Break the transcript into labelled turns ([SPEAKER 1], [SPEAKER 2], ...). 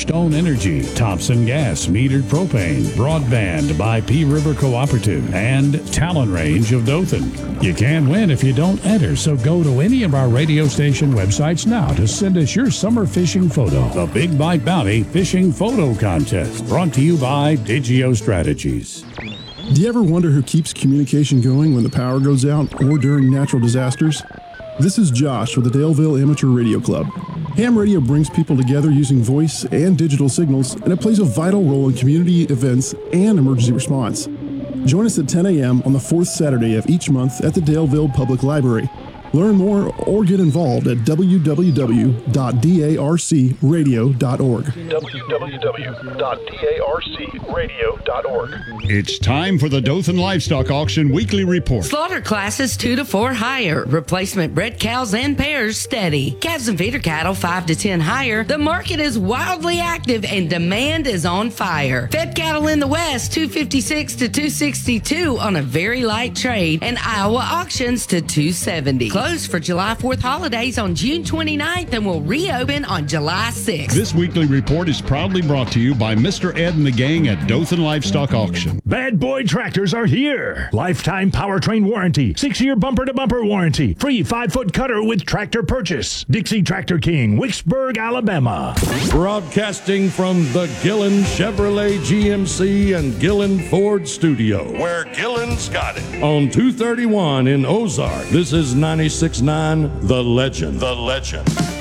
[SPEAKER 1] Bridgestone Energy, Thompson Gas Metered Propane, Broadband by P River Cooperative, and Talon Range of Dothan. You can win if you don't enter, so go to any of our radio station websites now to send us your summer fishing photo. The Big Bite Bounty Fishing Photo Contest, brought to you by Digio Strategies.
[SPEAKER 2] Do you ever wonder who keeps communication going when the power goes out or during natural disasters? This is Josh with the Daleville Amateur Radio Club. Ham radio brings people together using voice and digital signals, and it plays a vital role in community events and emergency response. Join us at 10 a.m. on the fourth Saturday of each month at the Daleville Public Library. Learn more or get involved at www.darcradio.org.
[SPEAKER 3] www.darcradio.org.
[SPEAKER 4] It's time for the Dothan Livestock Auction Weekly Report.
[SPEAKER 5] Slaughter classes 2 to 4 higher. Replacement bred cows and pairs steady. Calves and feeder cattle 5 to 10 higher. The market is wildly active and demand is on fire. Fed cattle in the West 256 to 262 on a very light trade, and Iowa auctions to 270. Closed for July 4th holidays on June 29th and will reopen on July 6th.
[SPEAKER 4] This weekly report is proudly brought to you by Mr. Ed and the gang at Dothan Livestock Auction.
[SPEAKER 6] Bad Boy Tractors are here. Lifetime powertrain warranty, 6-year bumper-to-bumper warranty, free 5-foot cutter with tractor purchase. Dixie Tractor King, Wicksburg, Alabama.
[SPEAKER 7] Broadcasting from the Gillen Chevrolet GMC and Gillen Ford studio,
[SPEAKER 3] Where Gillen's got it.
[SPEAKER 7] on 231 in Ozark. This is 96.9 The Legend.
[SPEAKER 3] The Legend.